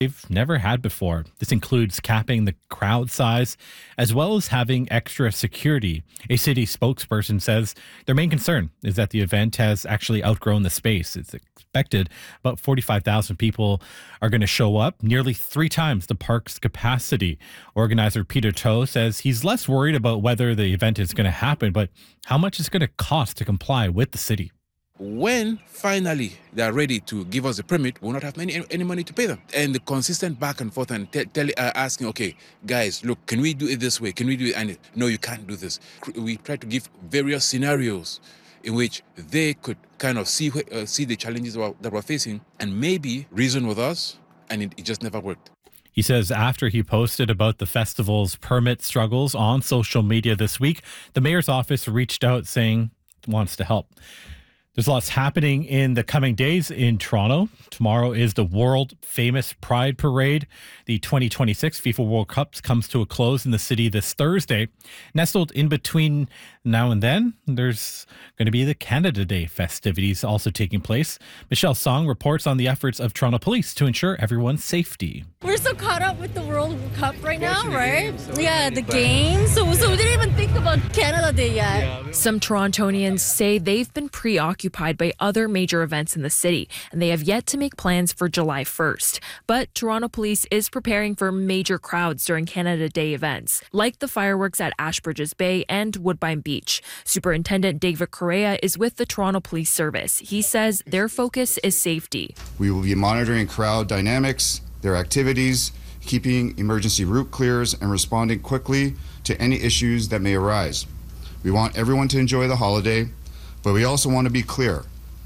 they've never had before. This includes capping the crowd size as well as having extra security. A city spokesperson says their main concern is that the event has actually outgrown the space. It's expected about 45,000 people are going to show up, nearly 3 times the park's capacity. Organizer Peter Toe says he's less worried about whether the event is going to happen, but how much it's going to cost to comply with the city. When finally they are ready to give us the permit, we'll not have any money to pay them. And the consistent back and forth and asking, okay, guys, look, can we do it this way? Can we do it? And no, you can't do this. We try to give various scenarios in which they could kind of see the challenges that we're facing and maybe reason with us, and it just never worked. He says after he posted about the festival's permit struggles on social media this week, the mayor's office reached out saying it wants to help. There's lots happening in the coming days in Toronto. Tomorrow is the world famous Pride Parade. The 2026 FIFA World Cup comes to a close in the city this Thursday. Nestled in between now and then, there's going to be the Canada Day festivities also taking place. Michelle Song reports on the efforts of Toronto Police to ensure everyone's safety. We're so caught up with the World Cup right now, right? The games. So we didn't even think about Canada Day yet. Some Torontonians say they've been preoccupied by other major events in the city, and they have yet to make plans for July 1st. But Toronto Police is preparing for major crowds during Canada Day events, like the fireworks at Ashbridges Bay and Woodbine Beach. Superintendent David Correa is with the Toronto Police Service. He says their focus is safety. We will be monitoring crowd dynamics, their activities, keeping emergency route clears, and responding quickly to any issues that may arise. We want everyone to enjoy the holiday, but we also want to be clear.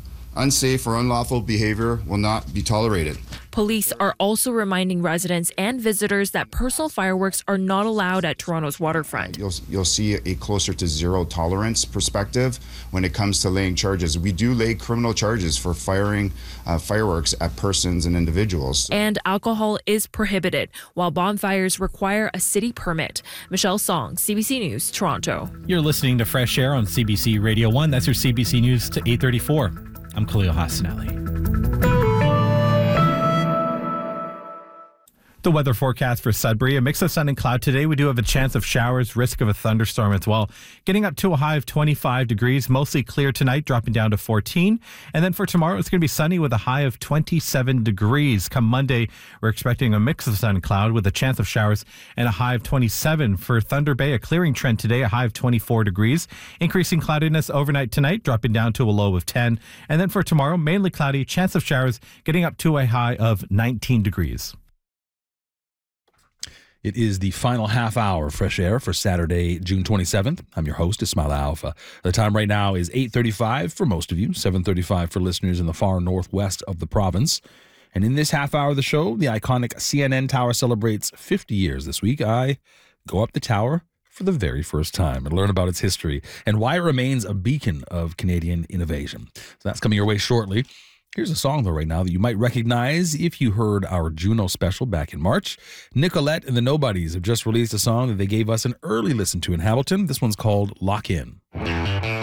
Unsafe or unlawful behavior will not be tolerated. Police are also reminding residents and visitors that personal fireworks are not allowed at Toronto's waterfront. You'll see a closer to zero tolerance perspective when it comes to laying charges. We do lay criminal charges for firing fireworks at persons and individuals. And alcohol is prohibited, while bonfires require a city permit. Michelle Song, CBC News, Toronto. You're listening to Fresh Air on CBC Radio 1. That's your CBC News to 8:34. I'm Khalil Hassanali. The weather forecast for Sudbury, a mix of sun and cloud today. We do have a chance of showers, risk of a thunderstorm as well. Getting up to a high of 25 degrees, mostly clear tonight, dropping down to 14. And then for tomorrow, it's going to be sunny with a high of 27 degrees. Come Monday, we're expecting a mix of sun and cloud with a chance of showers and a high of 27. For Thunder Bay, a clearing trend today, a high of 24 degrees. Increasing cloudiness overnight tonight, dropping down to a low of 10. And then for tomorrow, mainly cloudy, chance of showers, getting up to a high of 19 degrees. It is the final half hour of Fresh Air for Saturday, June 27th. I'm your host, Ismail Alpha. The time right now is 8:35 for most of you, 7:35 for listeners in the far northwest of the province. And in this half hour of the show, the iconic CNN Tower celebrates 50 years this week. I go up the tower for the very first time and learn about its history and why it remains a beacon of Canadian innovation. So that's coming your way shortly. Here's a song, though, right now that you might recognize if you heard our Juno special back in March. Nicolette and the Nobodies have just released a song that they gave us an early listen to in Hamilton. This one's called Lock In.